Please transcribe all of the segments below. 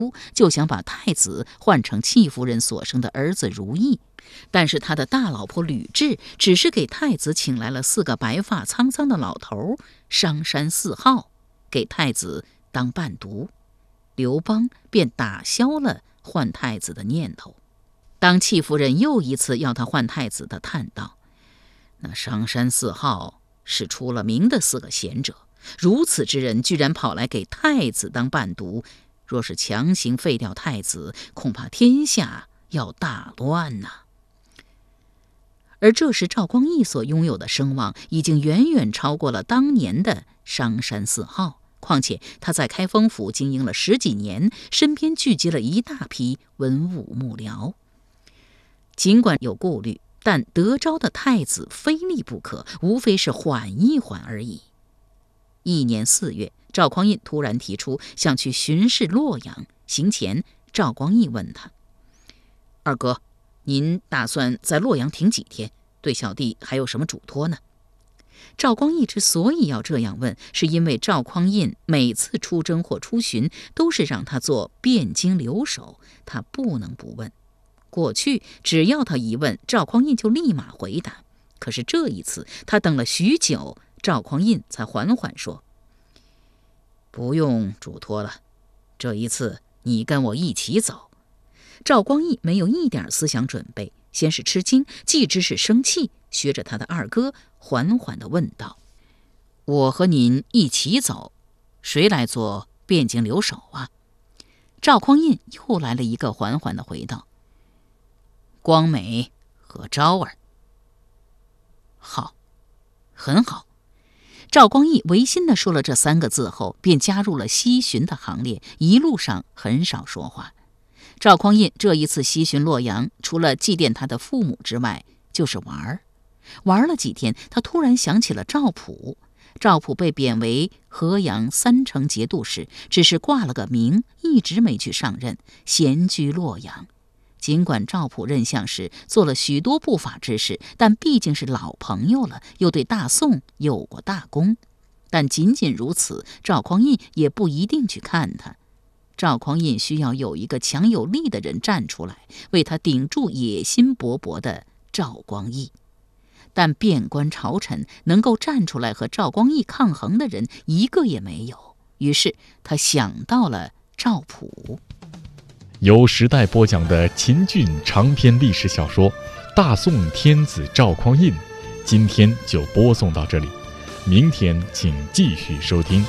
就想把太子换成戚夫人所生的儿子如意，但是他的大老婆吕雉只是给太子请来了4个白发苍苍的老头商山4号，给太子当伴读，刘邦便打消了换太子的念头。当戚夫人又一次要他换太子的，叹道：“那商山4号是出了名的4个贤者，如此之人居然跑来给太子当伴读，若是强行废掉太子，恐怕天下要大乱呐。”而这时赵光义所拥有的声望已经远远超过了当年的商山4号，况且他在开封府经营了10几年，身边聚集了一大批文武幕僚。尽管有顾虑，但得招的太子非立不可，无非是缓一缓而已。1年4月，赵匡胤突然提出想去巡视洛阳，行前赵光义问他：“二哥，您打算在洛阳停几天？对小弟还有什么嘱托呢？”赵光义之所以要这样问，是因为赵匡胤每次出征或出巡都是让他做汴京留守，他不能不问。过去只要他一问，赵匡胤就立马回答，可是这一次他等了许久，赵匡胤才缓缓说：“不用嘱托了，这一次你跟我一起走。”赵光义没有一点思想准备，先是吃惊，继之是生气，学着他的二哥缓缓地问道：“我和您一起走，谁来做汴京留守啊？”赵匡胤又来了一个缓缓地回道：“光美和昭儿。”“好，很好。”赵光义违心地说了这3个字后，便加入了西巡的行列，一路上很少说话。赵匡胤这一次西巡洛阳，除了祭奠他的父母之外，就是玩了几天，他突然想起了赵普。赵普被贬为河阳3城节度使，只是挂了个名，一直没去上任，闲居洛阳。尽管赵普任相时做了许多不法之事，但毕竟是老朋友了，又对大宋有过大功。但仅仅如此，赵匡胤也不一定去看他。赵匡胤需要有一个强有力的人站出来，为他顶住野心勃勃的赵光义。但遍观朝臣，能够站出来和赵光义抗衡的人一个也没有。于是他想到了赵普。 由时代播讲的秦俊长篇历史小说《大宋天子赵匡胤》，今天就播送到这里，明天请继续收听。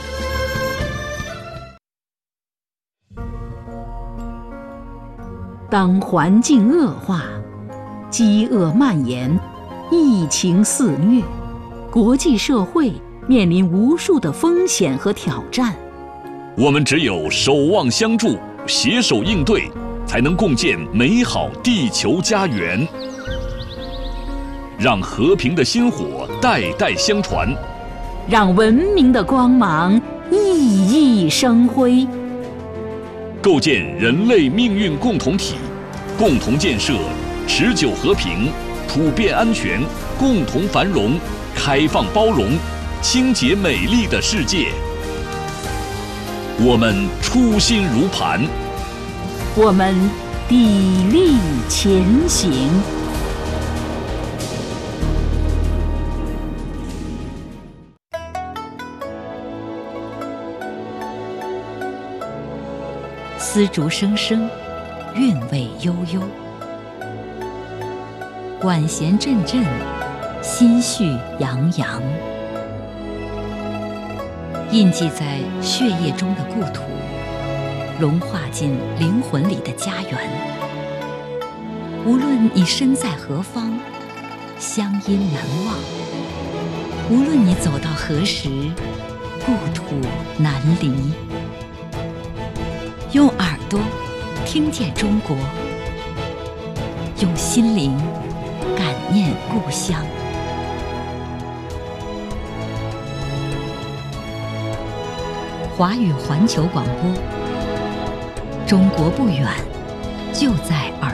当环境恶化，饥饿蔓延，疫情肆虐，国际社会面临无数的风险和挑战。 我们只有守望相助，携手应对，才能共建美好地球家园。让和平的薪火代代相传， 让文明的光芒熠熠生辉。 构建人类命运共同体，共同建设持久和平、普遍安全、共同繁荣、开放包容、清洁美丽的世界。我们初心如磐， 我们砥砺前行。丝竹声声，韵味悠悠，管弦阵阵，心绪洋洋。印记在血液中的故土，融化进灵魂里的家园。无论你身在何方，乡音难忘；无论你走到何时，故土难离。用耳朵听见中国，用心灵感念故乡。华语环球广播，中国不远，就在耳